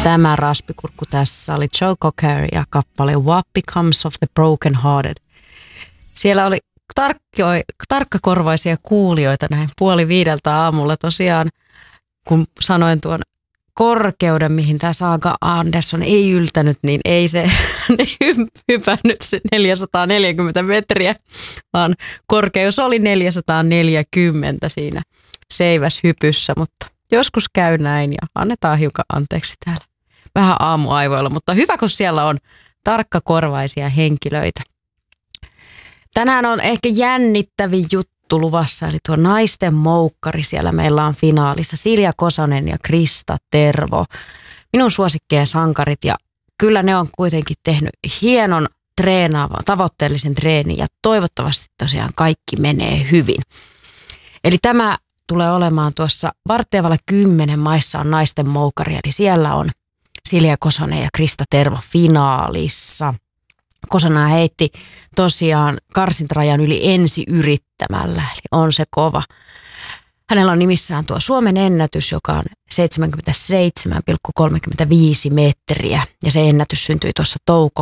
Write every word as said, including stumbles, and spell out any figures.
Tämä raspikurkku tässä oli Joe Cocker ja kappale What Becomes of the Broken Hearted. Siellä oli tarkkoi, tarkkakorvaisia kuulijoita näin puoli viideltä aamulla tosiaan, kun sanoin tuon korkeuden, mihin tämä Saga Andersson ei yltänyt, niin ei se hypännyt se neljäsataaneljäkymmentä metriä, vaan korkeus oli neljäsataaneljäkymmentä siinä seiväshypyssä, mutta joskus käy näin ja annetaan hiukan anteeksi täällä. Vähän aamuaivoilla, mutta hyvä, kun siellä on tarkkakorvaisia henkilöitä. Tänään on ehkä jännittävin juttu luvassa, eli tuo naisten moukkari. Siellä meillä on finaalissa Silja Kosonen ja Krista Tervo. Minun suosikkeja sankarit, ja kyllä ne on kuitenkin tehnyt hienon treenaavan, tavoitteellisen treenin, ja toivottavasti tosiaan kaikki menee hyvin. Eli tämä tulee olemaan tuossa varttiavalle kymmenen maissa on naisten moukkari, eli siellä on Silja Kosonen ja Krista Tervo finaalissa. Kosonen heitti tosiaan karsintarajan yli ensi yrittämällä, eli on se kova. Hänellä on nimissään tuo Suomen ennätys, joka on seitsemänkymmentäseitsemän pilkku kolmekymmentäviisi metriä, ja se ennätys syntyi tuossa toukokuussa